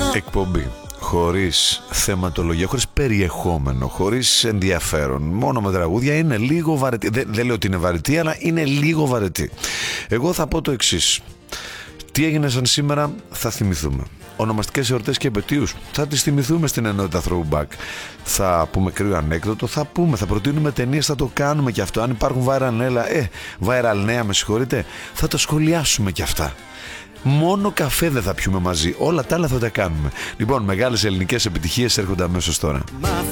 εκπομπή χωρίς θεματολογία, χωρίς περιεχόμενο, χωρίς ενδιαφέρον, μόνο με τραγούδια, είναι λίγο βαρετή. Δεν λέω ότι είναι βαρετή, αλλά είναι λίγο βαρετή. Εγώ θα πω το εξής. Τι έγινε σαν σήμερα θα θυμηθούμε. Ονομαστικές εορτές και επετείους θα τις θυμηθούμε στην ενότητα Throwback. Θα πούμε κρύο ανέκδοτο, θα προτείνουμε ταινίες, θα το κάνουμε και αυτό. Αν υπάρχουν viral νέα, με συγχωρείτε, θα τα σχολιάσουμε και αυτά. Μόνο καφέ δεν θα πιούμε μαζί, όλα τα άλλα θα τα κάνουμε. Λοιπόν, μεγάλες ελληνικές επιτυχίες έρχονται αμέσως τώρα.